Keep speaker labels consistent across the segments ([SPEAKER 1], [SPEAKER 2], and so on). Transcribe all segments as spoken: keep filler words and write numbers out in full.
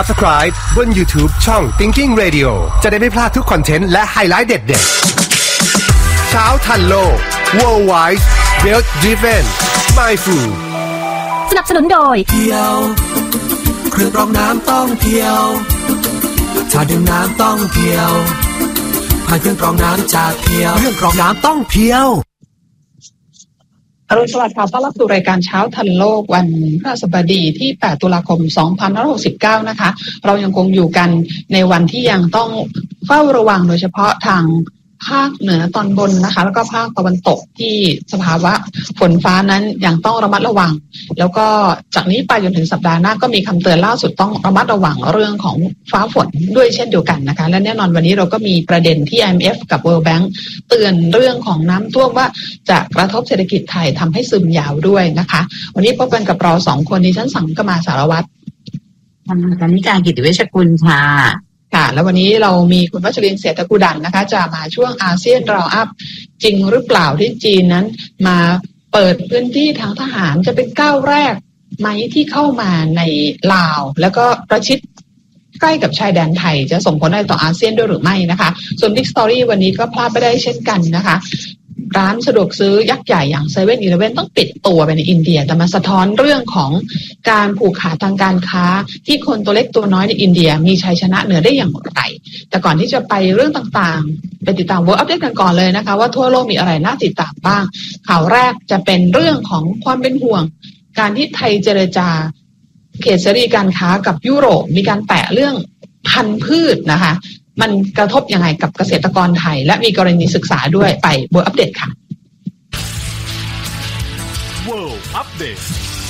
[SPEAKER 1] Subscribe บน YouTube ช่อง Thinking Radio จะได้ไม่พลาดทุกคอนเทนต์และไฮไลท์เด็ดๆเช้าทันโลก Worldwide Wealth Driven Mindful
[SPEAKER 2] สนับสนุนโดย
[SPEAKER 3] เพียวเครื่องกรองน้ำต้องเพียวถ้าดื่มน้ำต้องเพียวผ่านเครื่องกรองน้ำจากเพียวเครื่องกรองน้ำต้องเพียว
[SPEAKER 4] อรุณสวัสดิ์ค่ะต้อนรับสู่รายการเช้าทันโลกวันพฤหัสบดีที่แปดตุลาคมสองพันห้าร้อยหกสิบเก้านะคะเรายังคงอยู่กันในวันที่ยังต้องเฝ้าระวังโดยเฉพาะทางภาคเหนือตอนบนนะคะแล้วก็ภาคตะวันตกที่สภาวะฝนฟ้านั้นยังต้องระมัดระวังแล้วก็จากนี้ไปจนถึงสัปดาห์หน้าก็มีคำเตือนล่าสุดต้องระมัดระวังเรื่องของฟ้าฝนด้วยเช่นเดียวกันนะคะและแน่นอนวันนี้เราก็มีประเด็นที่ ไอ เอ็ม เอฟ กับ World Bank เตือนเรื่องของน้ำท่วมว่าจะกระทบเศรษฐกิจไทยทำให้ซึมยาวด้วยนะคะวันนี้พบกันกับเราสองคนดิฉันสังกมาสารวัตร
[SPEAKER 2] กนิการกิติเวชกุลค่ะ
[SPEAKER 4] ค่ะแล้ววันนี้เรามีคุณวัชรินทร์เศรษฐกุดันนะคะจะมาช่วงอาเซียนเราอัพจริงหรือเปล่าที่จีนนั้นมาเปิดพื้นที่ทางทหารจะเป็นก้าวแรกไหมที่เข้ามาในลาวแล้วก็ประชิดใกล้กับชายแดนไทยจะส่งผลอะไรต่ออาเซียนด้วยหรือไม่นะคะส่วน Big Story วันนี้ก็พลาดไม่ได้เช่นกันนะคะร้านสะดวกซื้อยักษ์ใหญ่อย่าง เซเว่น อีเลฟเว่น ต้องปิดตัวไปในอินเดียแต่มาสะท้อนเรื่องของการผูกขาดทางการค้าที่คนตัวเล็กตัวน้อยในอินเดียมีชัยชนะเหนือได้อย่างไรแต่ก่อนที่จะไปเรื่องต่างๆไปติดตาม World Update กันก่อนเลยนะคะว่าทั่วโลกมีอะไรน่าติดตามบ้างข่าวแรกจะเป็นเรื่องของความเป็นห่วงการที่ไทยเจรจาเขตเสรีการค้ากับยุโรปมีการแตะเรื่องพันธุ์พืชนะคะมันกระทบยังไงกับเกษตรกรไทยและมีกรณีศึกษาด้วยไป World Update ค่ะ
[SPEAKER 1] World Update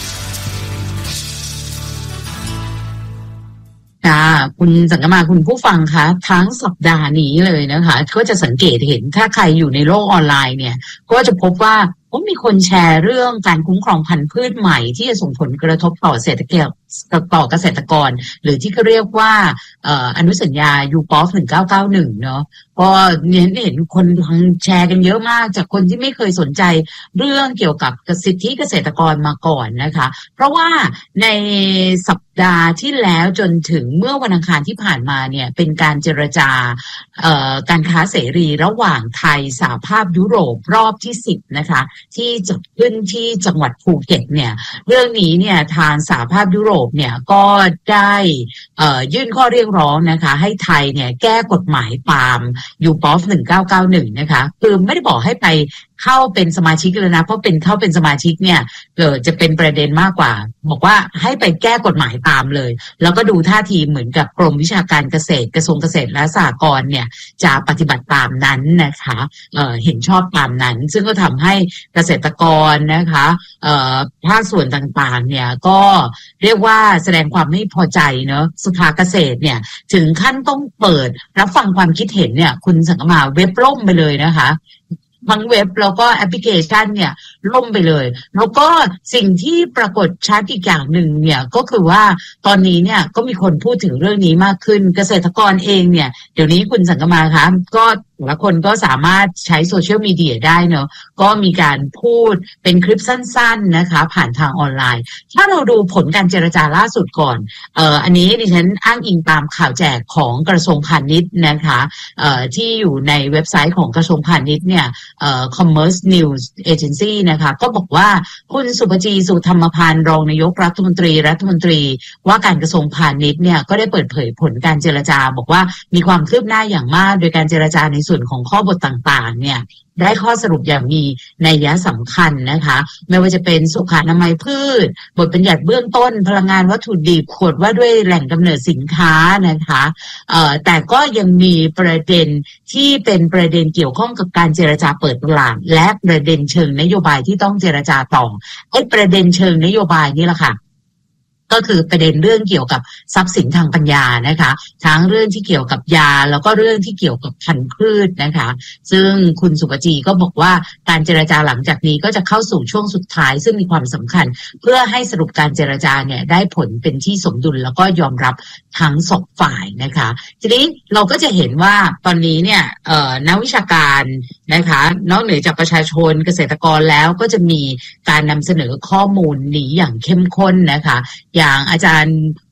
[SPEAKER 2] ค่ะคุณสังกมาคุณผู้ฟังคะทั้งสัปดาห์นี้เลยนะคะก็จะสังเกตเห็นถ้าใครอยู่ในโลกออนไลน์เนี่ยก็จะพบว่าก็มีคนแชร์เรื่องการคุ้มครองพันธุ์พืชใหม่ที่จะส่งผลกระทบต่อเศรษฐกิจต่อเกษตรกรหรือที่เขาเรียกว่าเอ่ออนุสัญญา ยู พี โอ เอฟ หนึ่งเก้าเก้าหนึ่งเนาะก็เห็นเห็นคนแชร์กันเยอะมากจากคนที่ไม่เคยสนใจเรื่องเกี่ยวกับสิทธิเกษตรกรมาก่อนนะคะเพราะว่าในสัปดาห์ที่แล้วจนถึงเมื่อวันอังคารที่ผ่านมาเนี่ยเป็นการเจรจาเอ่อการค้าเสรีระหว่างไทยสหภาพยุโรปรอบที่สิบนะคะที่จัดขึ้นที่จังหวัดภูเก็ตเนี่ยเรื่องนี้เนี่ยทางสหภาพยุโรปเนี่ยก็ได้เอ่อยื่นข้อเรียกร้องนะคะให้ไทยเนี่ยแก้กฎหมายตาม ยู พี โอ เอฟ หนึ่งเก้าเก้าหนึ่งนะคะคือไม่ได้บอกให้ไปเข้าเป็นสมาชิกเลยนะเพราะเป็นเข้าเป็นสมาชิกเนี่ยเกิดจะเป็นประเด็นมากกว่าบอกว่าให้ไปแก้กฎหมายตามเลยแล้วก็ดูท่าทีเหมือนกับกรมวิชาการเกษตรกระทรวงเกษตรและสหกรณ์เนี่ยจะปฏิบัติตามนั้นนะคะเอ่อเห็นชอบตามนั้นซึ่งก็ทำให้เกษตรกรนะคะเอ่อภาคส่วนต่างๆเนี่ยก็เรียกว่าแสดงความไม่พอใจเนอะสภาเกษตรเนี่ยถึงขั้นต้องเปิดรับฟังความคิดเห็นเนี่ยคุณสังกมาเว็บล่มไปเลยนะคะทั้งเว็บแล้วก็แอปพลิเคชันเนี่ยล่มไปเลยแล้วก็สิ่งที่ปรากฏชัดอีกอย่างหนึ่งเนี่ยก็คือว่าตอนนี้เนี่ยก็มีคนพูดถึงเรื่องนี้มากขึ้นเกษตรกรเองเนี่ยเดี๋ยวนี้คุณสังกมาคะก็แต่ละคนก็สามารถใช้โซเชียลมีเดียได้เนอะก็มีการพูดเป็นคลิปสั้นๆนะคะผ่านทางออนไลน์ถ้าเราดูผลการเจรจาล่าสุดก่อนเอ่ออันนี้ดิฉันอ้างอิงตามข่าวแจกของกระทรวงพาณิชย์นะคะเอ่อที่อยู่ในเว็บไซต์ของกระทรวงพาณิชย์เนี่ยเอ่อ Commerce News Agency นะคะก็บอกว่าคุณสุภจีสุธรรมพันธ์รองนายกรัฐมนตรีรัฐมนตรีว่าการกระทรวงพาณิชย์เนี่ยก็ได้เปิดเผยผลการเจรจาบอกว่ามีความคืบหน้าอย่างมากโดยการเจรจาในส่วนของข้อบทต่างๆเนี่ยได้ข้อสรุปอย่างมีนัยสำคัญนะคะไม่ว่าจะเป็นสุขอนามัยพืชบทบัญญัติเบื้องต้นพลังงานวัตถุดิบขวดว่าด้วยแหล่งกำเนิดสินค้านะคะเอ่อแต่ก็ยังมีประเด็นที่เป็นประเด็นเกี่ยวข้องกับการเจรจาเปิดตลาดและประเด็นเชิงนโยบายที่ต้องเจรจาต่อไอ้ประเด็นเชิงนโยบายนี่แหละค่ะก็คือประเด็นเรื่องเกี่ยวกับทรัพย์สินทางปัญญานะคะทั้งเรื่องที่เกี่ยวกับยาแล้วก็เรื่องที่เกี่ยวกับพันธุ์พืชนะคะซึ่งคุณสุปจีก็บอกว่าการเจรจาหลังจากนี้ก็จะเข้าสู่ช่วงสุดท้ายซึ่งมีความสำคัญเพื่อให้สรุปการเจรจาเนี่ยได้ผลเป็นที่สมดุลแล้วก็ยอมรับทั้งสองฝ่ายนะคะทีนี้เราก็จะเห็นว่าตอนนี้เนี่ยเอ่อนักวิชาการนะคะนอกเหนือจากประชาชนเกษตรกรแล้วก็จะมีการนำเสนอข้อมูลนี้อย่างเข้มข้นนะคะอย่างอาจารย์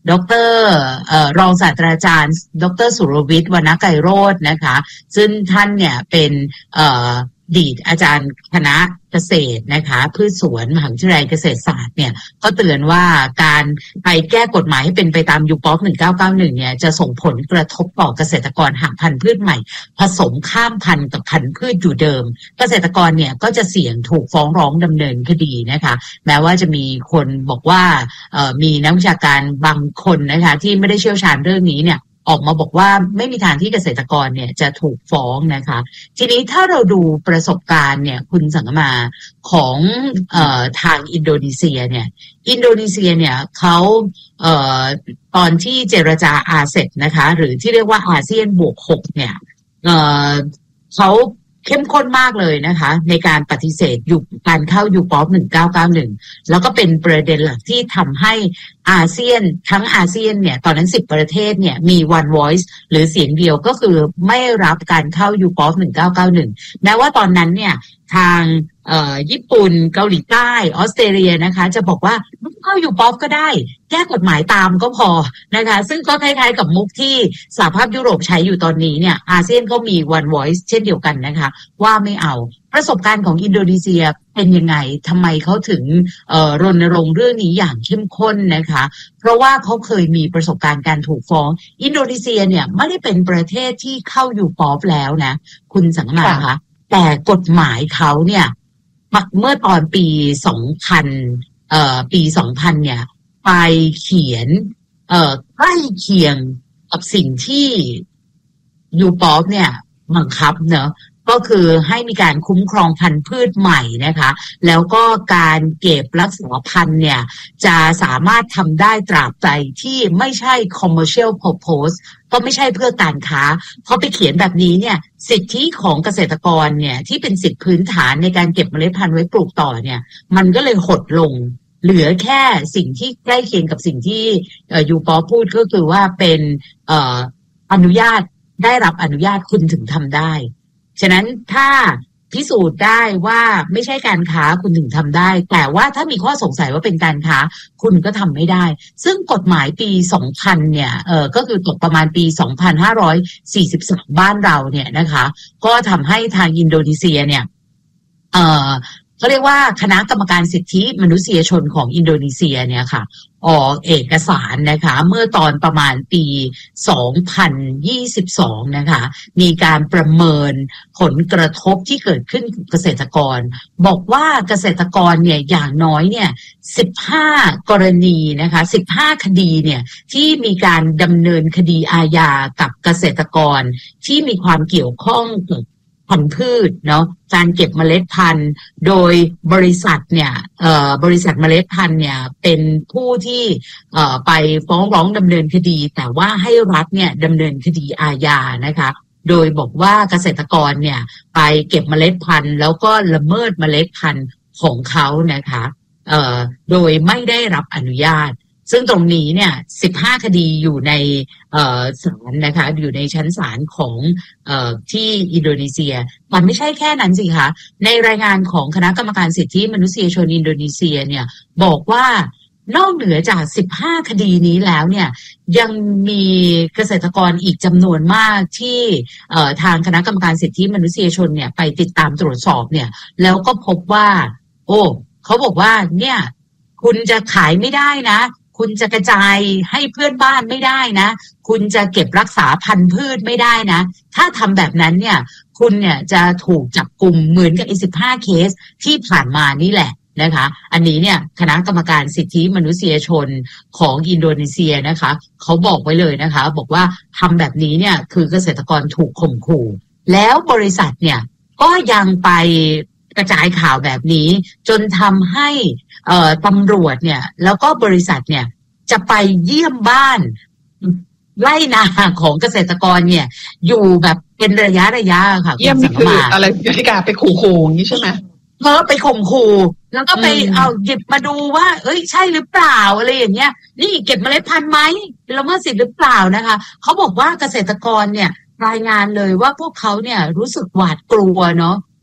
[SPEAKER 2] ดรเอ่อรองศาสตราจารย์ดรสุรวิทย์วรรณไกรโรจน์นะคะซึ่งท่านเนี่ยเป็นเอ่อดีตอาจารย์คณะเกษตรนะคะพืชสวนมหาวิทยาลัยเกษตรศาสตร์เนี่ยก็เตือนว่าการไปแก้กฎหมายให้เป็นไปตามยูป๊อปหนึ่งเก้าเก้าหนึ่งเนี่ยจะส่งผลกระทบต่อเกษตรกรหากพันธุ์พืชใหม่ผสมข้ามพันธุ์กับพันธุ์พืชอยู่เดิมเกษตรกรเนี่ยก็จะเสี่ยงถูกฟ้องร้องดำเนินคดีนะคะแม้ว่าจะมีคนบอกว่าเอ่อมีนักวิชาการบางคนนะคะที่ไม่ได้เชี่ยวชาญเรื่องนี้เนี่ยออกมาบอกว่าไม่มีทางที่เกษตรกรเนี่ยจะถูกฟ้องนะคะทีนี้ถ้าเราดูประสบการณ์เนี่ยคุณสังกมาของเอ่อทางอินโดนีเซียเนี่ยอินโดนีเซียเนี่ยเขาเอ่อตอนที่เจรจาอาเซปนะคะหรือที่เรียกว่าอาเซียนบวกหกเนี่ยเอ่อเขาเข้มข้นมากเลยนะคะในการปฏิเสธอยู่การเข้ายูป๊อปหนึ่งเก้าเก้าหนึ่งแล้วก็เป็นประเด็นหลักที่ทำให้อาเซียนทั้งอาเซียนเนี่ยตอนนั้นสิบประเทศเนี่ยมี one voice หรือเสียงเดียวก็คือไม่รับการเข้ายูป๊อปหนึ่งเก้าเก้าหนึ่งแม้ว่าตอนนั้นเนี่ยทางเอ่อญี่ปุ่นเกาหลีใต้ออสเตรเลียนะคะจะบอกว่าเข้ายูป๊อปก็ได้แก้กฎหมายตามก็พอนะคะซึ่งก็คล้ายๆกับมุกที่สหภาพยุโรปใช้อยู่ตอนนี้เนี่ยอาเซียนก็มี one voice เช่นเดียวกันนะคะว่าไม่เอาประสบการณ์ของอินโดนีเซียเป็นยังไงทำไมเขาถึงเอ่อรณรงค์เรื่องนี้อย่างเข้มข้นนะคะเพราะว่าเขาเคยมีประสบการณ์การถูกฟ้องอินโดนีเซียเนี่ยไม่ได้เป็นประเทศที่เข้ายูป๊อปแล้วนะคุณสังมาคะแต่กฎหมายเขาเนี่ยเมื่อตอนปีสองพันเอ่อปีสองพันเนี่ยไปเขียนเอ่อใกล้เคียงกับสิ่งที่ยูป๊อปเนี่ยบังคับเนอะก็คือให้มีการคุ้มครองพันธุ์พืชใหม่นะคะแล้วก็การเก็บรักษาพันธุ์เนี่ยจะสามารถทำได้ตราบใดที่ไม่ใช่ commercial purpose ก็ไม่ใช่เพื่อการค้าเพราะไปเขียนแบบนี้เนี่ยสิทธิของเกษตรกรเนี่ยที่เป็นสิทธิพื้นฐานในการเก็บเมล็ดพันธุ์ไว้ปลูกต่อเนี่ยมันก็เลยหดลงเหลือแค่สิ่งที่ใกล้เคียงกับสิ่งที่ยูปอพูดก็คือว่าเป็นเอ่ออนุญาตได้รับอนุญาตคุณถึงทำได้ฉะนั้นถ้าพิสูจน์ได้ว่าไม่ใช่การค้าคุณถึงทำได้แต่ว่าถ้ามีข้อสงสัยว่าเป็นการค้าคุณก็ทำไม่ได้ซึ่งกฎหมายปีสองพันเนี่ยเออก็คือตกประมาณปีสองพันห้าร้อยสี่สิบสามบ้านเราเนี่ยนะคะก็ทำให้ทางอินโดนีเซียเนี่ยเออเขาเรียกว่าคณะกรรมการสิทธิมนุษยชนของอินโดนีเซียเนี่ยค่ะออกเอกสารนะคะเมื่อตอนประมาณปีสองพันยี่สิบสองนะคะมีการประเมินผลกระทบที่เกิดขึ้นกับเกษตรกรบอกว่าเกษตรกรเนี่ยอย่างน้อยเนี่ยสิบห้ากรณีนะคะสิบห้าคดีเนี่ยที่มีการดำเนินคดีอาญากับเกษตรกรที่มีความเกี่ยวข้องกับพันธุ์พืชเนาะการเก็บเมล็ดพันธุ์โดยบริษัทเนี่ยเอ่อบริษัทเมล็ดพันธุ์เนี่ยเป็นผู้ที่เอ่อไปฟ้องร้องดำเนินคดีแต่ว่าให้รัฐเนี่ยดำเนินคดีอาญานะคะโดยบอกว่าเกษตรกรเนี่ยไปเก็บเมล็ดพันธุ์แล้วก็ละเมิดเมล็ดพันธุ์ของเขานะคะเอ่อโดยไม่ได้รับอนุญาตซึ่งตรงนี้เนี่ยสิบห้าคดีอยู่ในเอ่อศาลนะคะอยู่ในชั้นศาลของเอ่อที่อินโดนีเซียมันไม่ใช่แค่นั้นสิคะในรายงานของคณะกรรมการสิทธิมนุษยชนอินโดนีเซียเนี่ยบอกว่านอกเหนือจากสิบห้าคดีนี้แล้วเนี่ยยังมีเกษตรกรอีกจำนวนมากที่เอ่อทางคณะกรรมการสิทธิมนุษยชนเนี่ยไปติดตามตรวจสอบเนี่ยแล้วก็พบว่าโอ้เขาบอกว่าเนี่ยคุณจะขายไม่ได้นะคุณจะกระจายให้เพื่อนบ้านไม่ได้นะคุณจะเก็บรักษาพันธุ์พืชไม่ได้นะถ้าทำแบบนั้นเนี่ยคุณเนี่ยจะถูกจับกุมเหมือนกับไอ้สิบห้าเคสที่ผ่านมานี่แหละนะคะอันนี้เนี่ยคณะกรรมการสิทธิมนุษยชนของอินโดนีเซียนะคะเขาบอกไว้เลยนะคะบอกว่าทำแบบนี้เนี่ยคือเกษตรกรถูกข่มขู่แล้วบริษัทเนี่ยก็ยังไปกระจายข่าวแบบนี้จนทำให้เอ่อตำรวจเนี่ยแล้วก็บริษัทเนี่ยจะไปเยี่ยมบ้านไร่นาของเกษตรกรเนี่ยอยู่แบบเป็นระยะระยะค่ะ
[SPEAKER 4] เยี่ยมนี่คืออะไรกติกาไปขู่ๆอย่างนี้ใช่ไหม
[SPEAKER 2] เออไปข่มขู่แล้วก็ไปเอาหยิบมาดูว่าเอ้ยใช่หรือเปล่าอะไรอย่างเงี้ยนี่เก็บเมล็ดพันธุ์ไหมละเมิดสิทธิ์หรือเปล่านะคะเขาบอกว่าเกษตรกรเนี่ยรายงานเลยว่าพวกเขาเนี่ยรู้สึกหวาดกลัวเนาะ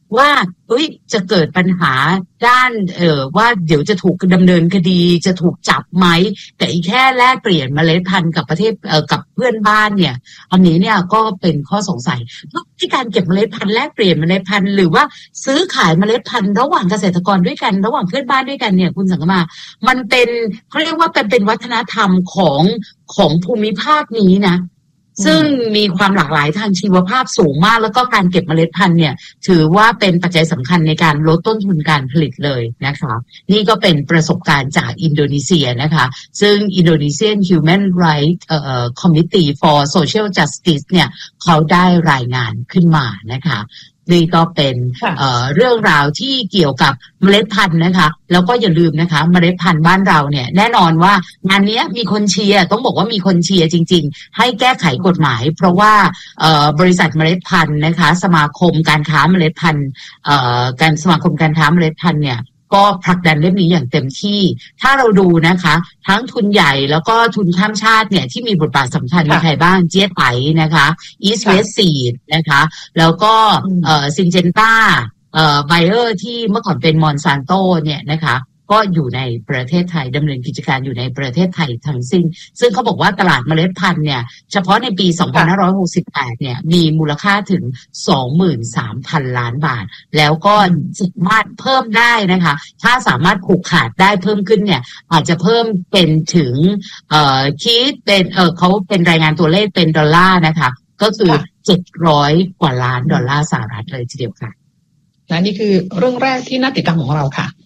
[SPEAKER 2] ว่าเอ้ยจะเกิดปัญหาด้านเอ่อว่าเดี๋ยวจะถูกดำเนินคดีจะถูกจับไหมแต่อีกแค่แลกเปลี่ยนเมล็ดพันธุ์กับประเทศเอ่อกับเพื่อนบ้านเนี่ยอันนี้เนี่ยก็เป็นข้อสงสัยที่การเก็บเมล็ดพันธุ์แลกเปลี่ยนเมล็ดพันธุ์หรือว่าซื้อขายเมล็ดพันธุ์ระหว่างเกษตรกรด้วยกันระหว่างเพื่อนบ้านด้วยกันเนี่ยคุณสังกมามันเป็นเขาเรียกว่าเป็นเป็นวัฒนธรรมของของภูมิภาคนี้นะซึ่งมีความหลากหลายทางชีวภาพสูงมากแล้วก็การเก็บเมล็ดพันธุ์เนี่ยถือว่าเป็นปัจจัยสำคัญในการลดต้นทุนการผลิตเลยนะคะนี่ก็เป็นประสบการณ์จากอินโดนีเซียนะคะซึ่ง Indonesian Human Rights เอ่อ Committee for Social Justice เนี่ยเขาได้รายงานขึ้นมานะคะนี่ก็เป็นเอ่อเรื่องราวที่เกี่ยวกับเมล็ดพันธุ์นะคะแล้วก็อย่าลืมนะคะเมล็ดพันธุ์บ้านเราเนี่ยแน่นอนว่างานนี้มีคนเชียร์ต้องบอกว่ามีคนเชียร์จริงๆให้แก้ไขกฎหมายเพราะว่าเอ่อบริษัทเมล็ดพันธุ์นะคะสมาคมการค้าเมล็ดพันธุ์เอ่อการสมาคมการค้าเมล็ดพันธุ์เนี่ยก็ผลักดันเรื่องนี้อย่างเต็มที่ถ้าเราดูนะคะทั้งทุนใหญ่แล้วก็ทุนข้ามชาติเนี่ยที่มีบทบาทสำคัญมีใครบ้างเจี๊ยบไผ่นะคะ East West Seed นะคะแล้วก็เอ่อซินเจนต้าเอ่อไบเออร์ที่เมื่อก่อนเป็นมอนซานโตเนี่ยนะคะก็อยู่ในประเทศไทยดำเนินกิจการอยู่ในประเทศไทยทั้งสิ้นซึ่งเขาบอกว่าตลาดเมล็ดพันธุ์เนี่ยเฉพาะในปีสองพันห้าร้อยหกสิบแปดเนี่ยมีมูลค่าถึง สองหมื่นสามพัน ล้านบาทแล้วก็สามารถเพิ่มได้นะคะถ้าสามารถผูกขาดได้เพิ่มขึ้นเนี่ยอาจจะเพิ่มเป็นถึงเอ่อคิดเป็นเออเขาเป็นรายงานตัวเลขเป็นดอลลาร์นะคะก็คือเจ็ดร้อยกว่าล้านดอลลาร์สหรัฐเลยทีเดียวค่ะ
[SPEAKER 4] และนี่คือเรื่องแรกที่น่าติดตามของเราค่ะ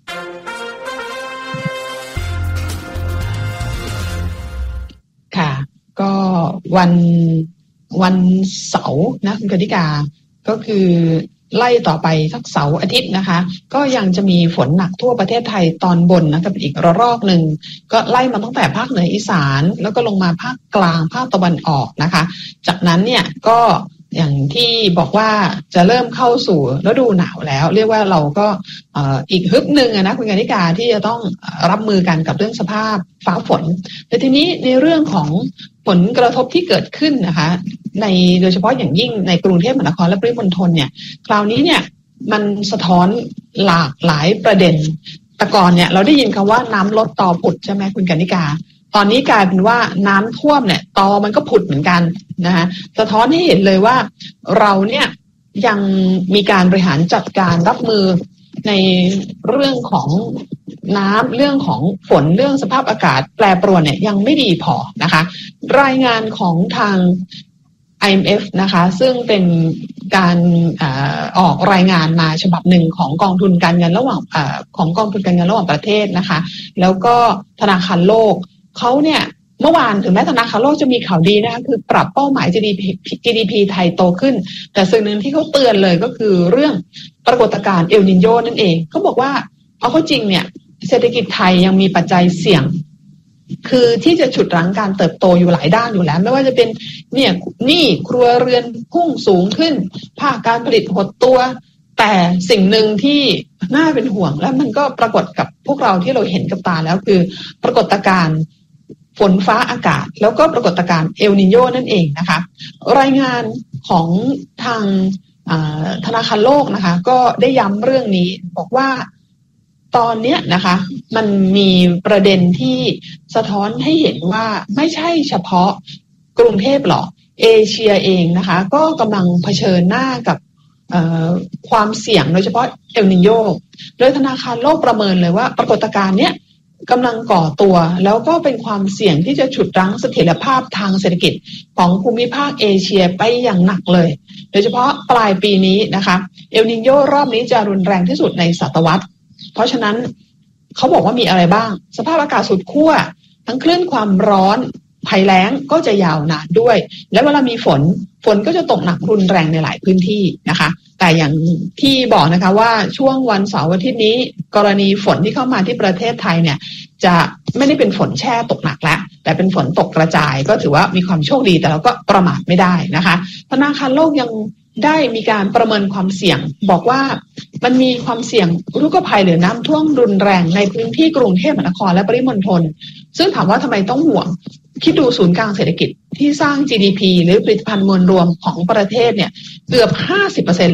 [SPEAKER 4] ค่ะก็วันวันเสาร์นะคุณกนิกาก็คือไล่ต่อไปสักเสาร์อาทิตย์นะคะก็ยังจะมีฝนหนักทั่วประเทศไทยตอนบนนะคะเป็นอีกระลอกหนึ่งก็ไล่มาตั้งแต่ภาคเหนืออีสานแล้วก็ลงมาภาคกลางภาคตะวันออกนะคะจากนั้นเนี่ยก็อย่างที่บอกว่าจะเริ่มเข้าสู่ฤดูหนาวแล้วเรียกว่าเราก็อีกฮึบหนึ่งนะคุณกนิกาที่จะต้องรับมือกันกับเรื่องสภาพฟ้าฝนแต่ทีนี้ในเรื่องของผลกระทบที่เกิดขึ้นนะคะในโดยเฉพาะอย่างยิ่งในกรุงเทพมหานครและปริมณฑลเนี่ยคราวนี้เนี่ยมันสะท้อนหลากหลายประเด็นแต่ก่อนเนี่ยเราได้ยินคำว่าน้ำลดตอผุดใช่ไหมคุณกนิกาตอนนี้กลายเป็นว่าน้ำท่วมเนี่ยตอมันก็ผุดเหมือนกันนะคะสะท้อนให้เห็นเลยว่าเราเนี่ยยังมีการบริหารจัดการรับมือในเรื่องของน้ำเรื่องของฝนเรื่องสภาพอากาศแปรปรวนเนี่ยยังไม่ดีพอนะคะรายงานของทาง ไอ เอ็ม เอฟ นะคะซึ่งเป็นการอ่าออกรายงานมาฉบับหนึ่งของกองทุนการเงินระหว่างอ่าของกองทุนการเงินระหว่างประเทศนะคะแล้วก็ธนาคารโลกเขาเนี่ยเมื่อวานถึงแม้ธนาคารโลกจะมีข่าวดีนะคะคือปรับเป้าหมาย จี ดี พี จี ดี พี ไทยโตขึ้นแต่สิ่งหนึ่งที่เขาเตือนเลยก็คือเรื่องปรากฏการณ์เอลนิโญนั่นเองเขาบอกว่าเอาเข้าจริงเนี่ยเศรษฐกิจไทยยังมีปัจจัยเสี่ยงคือที่จะฉุดรั้งการเติบโตอยู่หลายด้านอยู่แล้วไม่ว่าจะเป็นเนี่ยหนี้ครัวเรือนพุ่งสูงขึ้นภาคการผลิตหดตัวแต่สิ่งหนึ่งที่น่าเป็นห่วงและมันก็ปรากฏกับพวกเราที่เราเห็นกับตาแล้วคือปรากฏการณ์ฝนฟ้าอากาศแล้วก็ปรากฏการณ์เอลนิโญนั่นเองนะคะรายงานของทางธนาคารโลกนะคะก็ได้ย้ำเรื่องนี้บอกว่าตอนนี้นะคะมันมีประเด็นที่สะท้อนให้เห็นว่าไม่ใช่เฉพาะกรุงเทพหรอกเอเชียเองนะคะก็กำลังเผชิญหน้ากับความเสี่ยงโดยเฉพาะเอลนิโญโดยธนาคารโลกประเมินเลยว่าปรากฏการณ์เนี้ยกำลังก่อตัวแล้วก็เป็นความเสี่ยงที่จะฉุดรั้งเสถียรภาพทางเศรษฐกิจของภูมิภาคเอเชียไปอย่างหนักเลยโดยเฉพาะปลายปีนี้นะคะเอลนิโญรอบนี้จะรุนแรงที่สุดในศตวรรษเพราะฉะนั้นเขาบอกว่ามีอะไรบ้างสภาพอากาศสุดขั้วทั้งคลื่นความร้อนภัยแล้งก็จะยาวนานด้วยและเวลามีฝนฝนก็จะตกหนักรุนแรงในหลายพื้นที่นะคะแต่อย่างที่บอกนะคะว่าช่วงวันเสาร์อาทิตย์นี้กรณีฝนที่เข้ามาที่ประเทศไทยเนี่ยจะไม่ได้เป็นฝนแช่ตกหนักแล้วแต่เป็นฝนตกกระจายก็ถือว่ามีความโชคดีแต่เราก็ประมาทไม่ได้นะคะธนาคารโลกยังได้มีการประเมินความเสี่ยงบอกว่ามันมีความเสี่ยงอุทกภัยหรือน้ำท่วมรุนแรงในพื้นที่กรุงเทพมหานครและปริมณฑลซึ่งถามว่าทำไมต้องห่วงคิดดูศูนย์กลางเศรษฐกิจที่สร้าง จี ดี พี หรือผลิตภัณฑ์มวลรวมของประเทศเนี่ยเกือบ ห้าสิบเปอร์เซ็นต์ เลย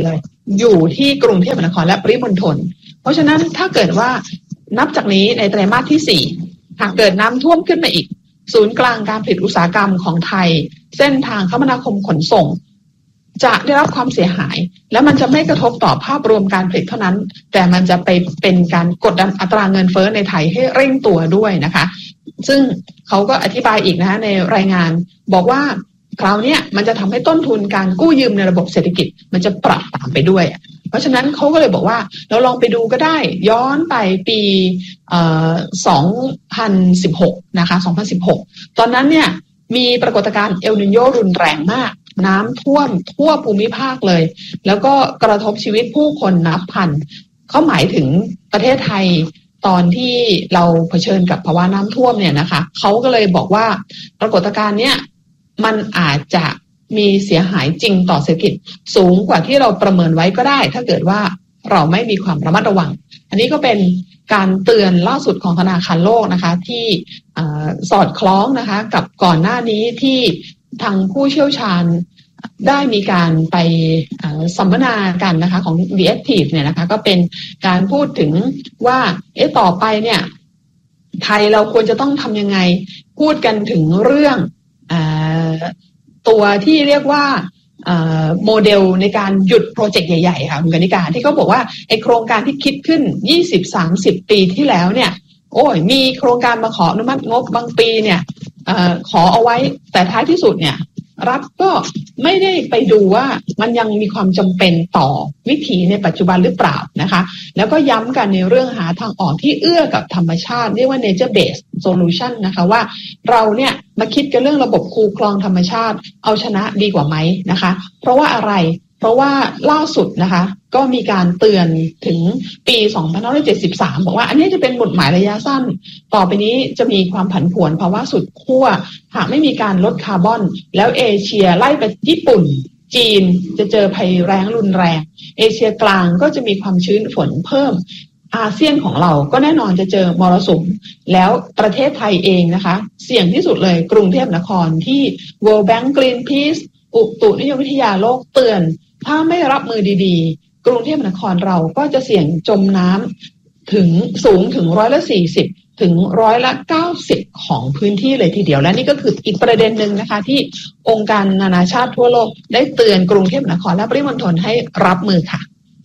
[SPEAKER 4] อยู่ที่กรุงเทพมหานครและปริมณฑลเพราะฉะนั้นถ้าเกิดว่านับจากนี้ในไตรมาสที่สี่หากเกิดน้ำท่วมขึ้นมาอีกศูนย์กลางการผลิตอุตสาหกรรมของไทยเส้นทางคมนาคมขนส่งจะได้รับความเสียหายและมันจะไม่กระทบต่อภาพรวมการผลิตเท่านั้นแต่มันจะไปเป็นการกดดันอัตราเงินเฟ้อในไทยให้เร่งตัวด้วยนะคะซึ่งเขาก็อธิบายอีกนะคะในรายงานบอกว่าคราวนี้มันจะทำให้ต้นทุนการกู้ยืมในระบบเศรษฐกิจมันจะปรับตามไปด้วยเพราะฉะนั้นเขาก็เลยบอกว่าเราลองไปดูก็ได้ย้อนไปปีเอ่อสองพันสิบหกนะคะสองพันสิบหกตอนนั้นเนี่ยมีปรากฏการณ์เอลนิโญรุนแรงมากน้ำท่วมทั่วภูมิภาคเลยแล้วก็กระทบชีวิตผู้คนนับพันเขาหมายถึงประเทศไทยตอนที่เราเผชิญกับภาวะน้ำท่วมเนี่ยนะคะเขาก็เลยบอกว่าปรากฏการณ์เนี้ยมันอาจจะมีเสียหายจริงต่อเศรษฐกิจสูงกว่าที่เราประเมินไว้ก็ได้ถ้าเกิดว่าเราไม่มีความระมัดระวังอันนี้ก็เป็นการเตือนล่าสุดของธนาคารโลกนะคะที่สอดคล้องนะคะกับก่อนหน้านี้ที่ทางผู้เชี่ยวชาญได้มีการไปสัมมนากันนะคะของ The Active เนี่ยนะคะก็เป็นการพูดถึงว่าเอ๊ะต่อไปเนี่ยไทยเราควรจะต้องทำยังไงพูดกันถึงเรื่องอ่าตัวที่เรียกว่าโมเดลในการหยุดโปรเจกต์ใหญ่ๆค่ะคุณกนิการที่เขาบอกว่าไอโครงการที่คิดขึ้น ยี่สิบ สามสิบ ปีที่แล้วเนี่ยโอ้ยมีโครงการมาขออนุมัติงบบางปีเนี่ยเอ่อขอเอาไว้แต่ท้ายที่สุดเนี่ยรัฐก็ไม่ได้ไปดูว่ามันยังมีความจำเป็นต่อวิถีในปัจจุบันหรือเปล่านะคะแล้วก็ย้ำกันในเรื่องหาทางออกที่เอื้อกับธรรมชาติเรียกว่า nature based solution นะคะว่าเราเนี่ยมาคิดกันเรื่องระบบคูคลองธรรมชาติเอาชนะดีกว่าไหมนะคะเพราะว่าอะไรเพราะว่าล่าสุดนะคะก็มีการเตือนถึงปีสองพันห้าร้อยเจ็ดสิบสามบอกว่าอันนี้จะเป็นบทหมายระยะสั้นต่อไปนี้จะมีความผันผวนภาวะสุดขั้วหากไม่มีการลดคาร์บอนแล้วเอเชียไล่ไปญี่ปุ่นจีนจะเจอภัยแล้งรุนแรงเอเชียกลางก็จะมีความชื้นฝนเพิ่มอาเซียนของเราก็แน่นอนจะเจอมรสุมแล้วประเทศไทยเองนะคะเสี่ยงที่สุดเลยกรุงเทพมหานครที่ World Bank Greenpeace อุตุนิยมวิทยาโลกเตือนถ้าไม่รับมือดีๆกรุงเทพมหานครเราก็จะเสี่ยงจมน้ำถึงสูงถึงร้อยละสี่สิบถึงร้อยละเก้าสิบของพื้นที่เลยทีเดียวและนี่ก็คืออีกประเด็นหนึ่งนะคะที่องค์การนานาชาติทั่วโลกได้เตือนกรุงเทพมหานครและปริมณฑลให้รับมือค่ะ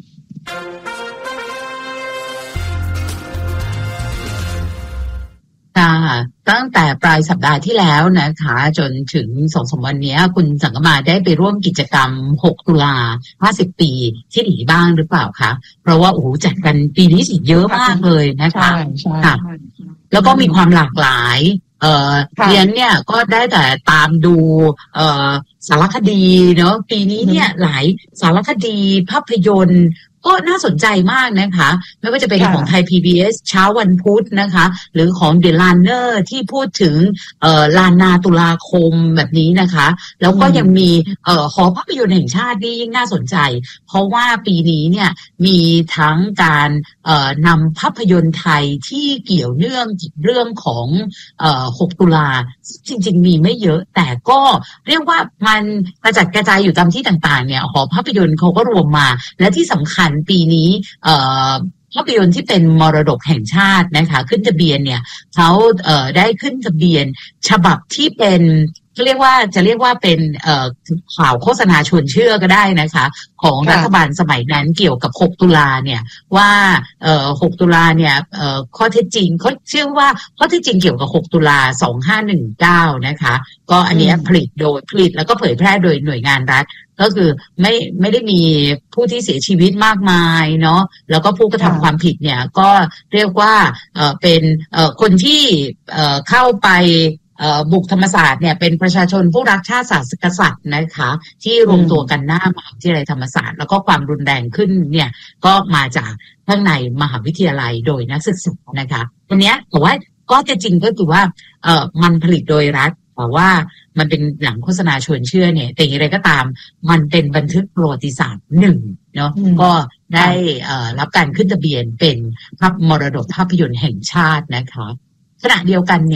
[SPEAKER 2] ตั้งแต่ปลายสัปดาห์ที่แล้วนะคะจนถึง สองถึงสาม วันนี้คุณสังกมาได้ไปร่วมกิจกรรมหกตุลาห้าสิบปีที่หนีบ้างหรือเปล่าคะเพราะว่าโอ้โหจัดกันปีนี้สิเยอะมากเลยนะคะค่ะแล้วก็มีความหลากหลายเอ่อเรียนเนี่ยก็ได้แต่ตามดูเอ่อสารคดีเนาะปีนี้เนี่ยหลายสารคดีภาพยนตร์ก็น่าสนใจมากนะคะไม่ว่าจะเป็นของไทย พี บี เอส เช้าวันพุธนะคะหรือของ The Runner ที่พูดถึงเอ่อลานนาตุลาคมแบบนี้นะคะแล้วก็ยังมีเอ่อหอภาพยนตร์แห่งชาตินี่ยิ่งน่าสนใจเพราะว่าปีนี้เนี่ยมีทั้งการเอ่อนำภาพยนตร์ไทยที่เกี่ยวเนื่องเรื่องของเอ่อหกตุลาจริงๆมีไม่เยอะแต่ก็เรียกว่ามันกระจัดกระจายอยู่ตามที่ต่างๆเนี่ยหอภาพยนตร์เขาก็รวมมาและที่สำคัญปีนี้เอ่อภาพยนตร์ที่เป็นมรดกแห่งชาตินะคะขึ้นทะเบียนเนี่ยเขาเอ่อได้ขึ้นทะเบียนฉบับที่เป็นเรียกว่าจะเรียกว่าเป็นเอ่อข่าวโฆษณาชวนเชื่อก็ได้นะคะของรัฐบาลสมัยนั้นเกี่ยวกับหกตุลาเนี่ยว่าเอ่อหกตุลาเนี่ยเอ่อข้อเท็จจริงเขาเชื่อว่าข้อเท็จจริงเกี่ยวกับหกตุลาสองพันห้าร้อยสิบเก้านะคะก็อันนี้ผลิตโดยผลิตแล้วก็เผยแพร่โดยหน่วยงานรัฐก็คือไม่ไม่ได้มีผู้ที่เสียชีวิตมากมายเนาะแล้วก็ผู้กระทำความผิดเนี่ยก็เรียกว่าเอ่อเป็นเอ่อคนที่เอ่อเข้าไปบุกธรรมศาสตร์เนี่ยเป็นประชาชนผู้รักชาติศาสตร์กษัตริย์นะคะที่รวมตัวกันหน้ามหาวิทยาลัยธรรมศาสตร์แล้วก็ความรุนแรงขึ้นเนี่ยก็มาจากข้างในมหาวิทยาลัยโดยนักศึกษานะคะอันเนี้ยแต่ว่าก็จริงก็คือว่าเอ่อมันผลิตโดยรัฐแต่ว่ามันเป็นหนังโฆษณาชวนเชื่อเนี่ยแต่อย่างไรก็ตามมันเป็นบันทึกประวัติศาสตร์หนึ่งเนาะก็ได้เอ่อรับการขึ้นทะเบียนเป็นภาพมรดกภาพยนตร์แห่งชาตินะคะขณะเดียวกันเนี่ย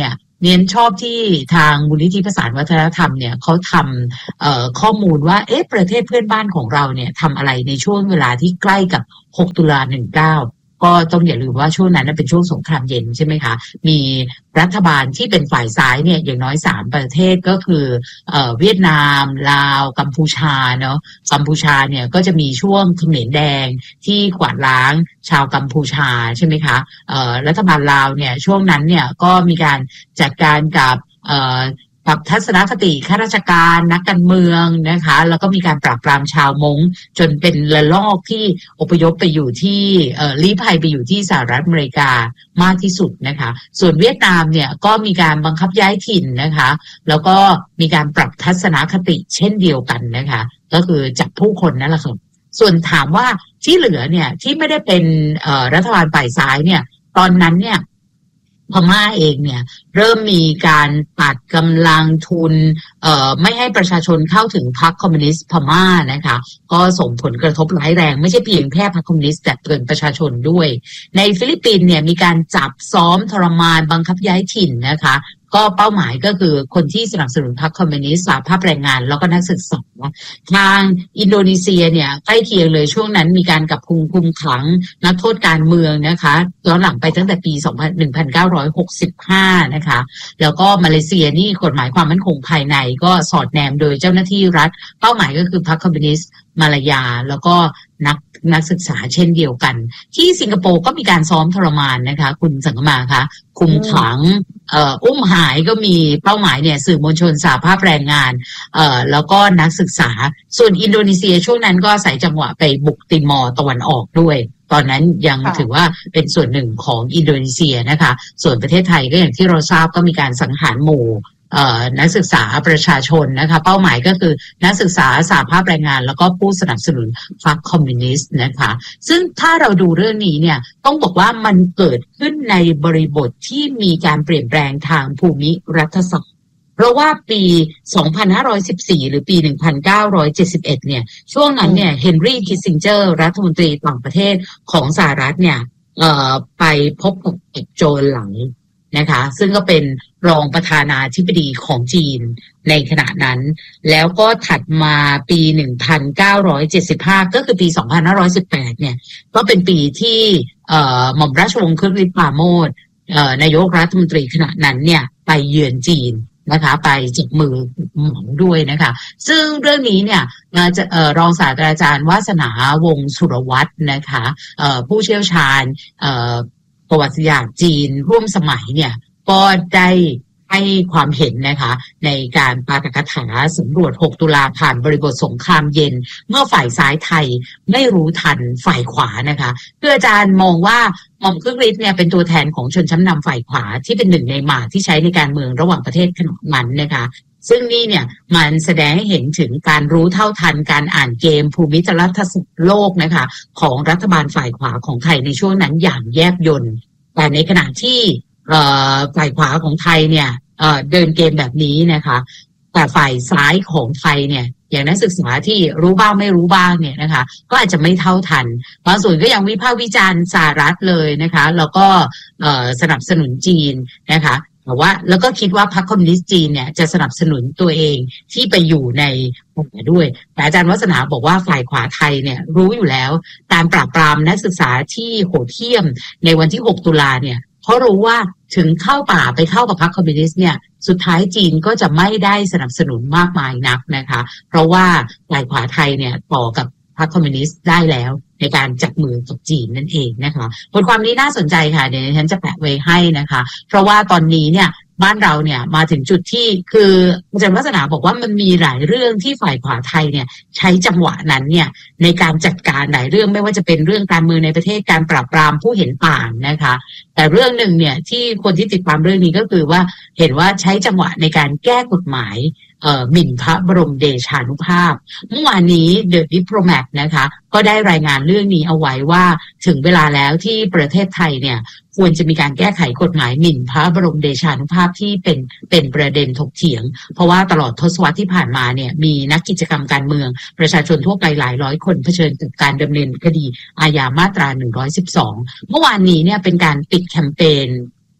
[SPEAKER 2] เน้นชอบที่ทางมูลนิธิประสานวัฒนธรรมเนี่ยเขาทำเอ่อข้อมูลว่าเอ๊ะประเทศเพื่อนบ้านของเราเนี่ยทำอะไรในช่วงเวลาที่ใกล้กับหกตุลาหนึ่งเก้าก็ต้องอย่าลืมว่าช่วงนั้นเป็นช่วงสงครามเย็นใช่ไหมคะมีรัฐบาลที่เป็นฝ่ายซ้ายเนี่ยอย่างน้อยสามประเทศก็คือเอ่อเวียดนามลาวกัมพูชาเนาะกัมพูชาเนี่ยก็จะมีช่วงเขมรแดงที่กวาดล้างชาวกัมพูชาใช่ไหมคะเอ่อรัฐบาลลาวเนี่ยช่วงนั้นเนี่ยก็มีการจัดการกับเอ่อปรับทัศนคติข้าราชการนักการเมืองนะคะแล้วก็มีการปราบปรามชาวม้งจนเป็นระลอกที่อพยพไปอยู่ที่เอ่อลี้ภัยไปอยู่ที่สหรัฐอเมริกามากที่สุดนะคะส่วนเวียดนามเนี่ยก็มีการบังคับย้ายถิ่นนะคะแล้วก็มีการปรับทัศนคติเช่นเดียวกันนะคะก็คือจับผู้คนนั่นแหละค่ะส่วนถามว่าที่เหลือเนี่ยที่ไม่ได้เป็นเอ่อรัฐบาลฝ่ายซ้ายเนี่ยตอนนั้นเนี่ยพม่าเองเนี่ยเริ่มมีการตัดกำลังทุนเอ่อไม่ให้ประชาชนเข้าถึงพรรคคอมมิวนิสต์พม่านะคะก็ส่งผลกระทบร้ายแรงไม่ใช่เพียงแค่พรรคคอมมิวนิสต์แต่เกินประชาชนด้วยในฟิลิปปินส์เนี่ยมีการจับซ้อมทรมานบังคับย้ายถิ่นนะคะก็เป้าหมายก็คือคนที่สนับสนุนพรรคคอมมิวนิสต์สหภาพแรงงานแล้วก็นักศึกษาทางอินโดนีเซียเนี่ยใกล้เคียงเลยช่วงนั้นมีการกับคุมคุมขังนักโทษการเมืองนะคะย้อนหลังไปตั้งแต่ปีหนึ่งพันเก้าร้อยหกสิบห้านะคะแล้วก็มาเลเซียนี่กฎหมายความมั่นคงภายในก็สอดแนมโดยเจ้าหน้าที่รัฐเป้าหมายก็คือพรรคคอมมิวนิสต์มาลายาแล้วก็นักนักศึกษาเช่นเดียวกันที่สิงคโปร์ก็มีการซ้อมทรมานนะคะคุณสังกมาคะคุมขังเอ่ออุ้มหายก็มีเป้าหมายเนี่ยสื่อมวลชนสหภาพแรงงานเอ่อแล้วก็นักศึกษาส่วนอินโดนีเซียช่วงนั้นก็อาศัยจังหวะไปบุกติมอร์ตะวันออกด้วยตอนนั้นยังถือว่าเป็นส่วนหนึ่งของอินโดนีเซียนะคะส่วนประเทศไทยก็อย่างที่เราทราบก็มีการสังหารหมู่นักศึกษาประชาชนนะคะเป้าหมายก็คือนักศึกษาสหภาพแรงงานแล้วก็ผู้สนับสนุนพรรคคอมมิวนิสต์นะคะซึ่งถ้าเราดูเรื่องนี้เนี่ยต้องบอกว่ามันเกิดขึ้นในบริบทที่มีการเปลี่ยนแปลงทางภูมิรัฐศาสตร์เพราะว่าปีสองพันห้าร้อยสิบสี่หรือปีหนึ่งพันเก้าร้อยเจ็ดสิบเอ็ดเนี่ยช่วงนั้นเนี่ยเฮนรี่คิสซิงเจอร์รัฐมนตรีต่างประเทศของสหรัฐเนี่ยเอ่อไปพบกับโจหลังนะคะซึ่งก็เป็นรองประธานาธิบดีของจีนในขณะนั้นแล้วก็ถัดมาปีหนึ่งพันเก้าร้อยเจ็ดสิบห้าก็คือปีสองพันห้าร้อยสิบแปดเนี่ยก็เป็นปีที่เอ่อหม่อมราชวงศ์คึกฤทธิ์ปราโมชเอ่อนายกรัฐมนตรีขณะนั้นเนี่ยไปเยือนจีนนะคะไปจับมือหมอด้วยนะคะซึ่งเรื่องนี้เนี่ยจะเอ่อรองศาสตราจารย์วาสนาวงศ์สุรวัฒน์นะคะเอ่อผู้เชี่ยวชาญเอ่อประวัติศาสตร์จีนร่วมสมัยเนี่ยก็ได้ให้ความเห็นนะคะในการปาฐกถาสำรวจหกตุลาผ่านบริบทสงครามเย็นเมื่อฝ่ายซ้ายไทยไม่รู้ทันฝ่ายขวานะคะคืออาจารย์มองว่าหม่อมคึกฤทธิ์เนี่ยเป็นตัวแทนของชนชั้นนำฝ่ายขวาที่เป็นหนึ่งในหมากที่ใช้ในการเมืองระหว่างประเทศขณะนั้นนะคะซึ่งนี่เนี่ยมันแสดงให้เห็นถึงการรู้เท่าทันการอ่านเกมภูมิรัฐศาสตร์โลกนะคะของรัฐบาลฝ่ายขวาของไทยในช่วงนั้นอย่างแยบยลแต่ในขณะที่ฝ่ายขวาของไทยเนี่ยเอ่อเดินเกมแบบนี้นะคะแต่ฝ่ายซ้ายของไทยเนี่ยอย่างนักศึกษาที่รู้บ้างไม่รู้บ้างเนี่ยนะคะก็อาจจะไม่เท่าทันบางส่วนก็ยังวิพากษ์วิจารณ์สหรัฐเลยนะคะแล้วก็เอ่อสนับสนุนจีนนะคะแต่ว่าแล้วก็คิดว่าพรรคคอมมิวนิสต์จีนเนี่ยจะสนับสนุนตัวเองที่ไปอยู่ในป่าด้วยแต่อาจารย์วัฒนาบอกว่าฝ่ายขวาไทยเนี่ยรู้อยู่แล้วการปราบปรามนักศึกษาที่โหดเหี้ยมในวันที่หกตุลาเนี่ยเพราะรู้ว่าถึงเข้าป่าไปเข้ากับพรรคคอมมิวนิสต์เนี่ยสุดท้ายจีนก็จะไม่ได้สนับสนุนมากมายนักนะคะเพราะว่าฝ่ายขวาไทยเนี่ยต่อกับพรรคคอมมิวนิสต์ได้แล้วในการจับมือกับจีนนั่นเองนะคะบทความนี้น่าสนใจค่ะเดี๋ยวฉันจะแปะไว้ให้นะคะเพราะว่าตอนนี้เนี่ยบ้านเราเนี่ยมาถึงจุดที่คืออาจารย์วัฒนาบอกว่ามันมีหลายเรื่องที่ฝ่ายขวาไทยเนี่ยใช้จังหวะนั้นเนี่ยในการจัดการหลายเรื่องไม่ว่าจะเป็นเรื่องการเมืองในประเทศการปราบปรามผู้เห็นต่างนะคะแต่เรื่องหนึ่งเนี่ยที่คนที่ติดตามเรื่องนี้ก็คือว่าเห็นว่าใช้จังหวะในการแก้กฎหมายเอ่อหมิ่นพระบรมเดชานุภาพเมื่อวานนี้ The Diplomat นะคะก็ได้รายงานเรื่องนี้เอาไว้ว่าถึงเวลาแล้วที่ประเทศไทยเนี่ยควรจะมีการแก้ไขกฎหมายหมิ่นพระบรมเดชานุภาพที่เป็นเป็นประเด็นถกเถียงเพราะว่าตลอดทศวรรษที่ผ่านมาเนี่ยมีนักกิจกรรมการเมืองประชาชนทั่วไปหลายร้อยคนเผชิญกับการดำเนินคดีอาญามาตราหนึ่งร้อยสิบสองเมื่อวานนี้เนี่ยเป็นการปิดแคมเปญ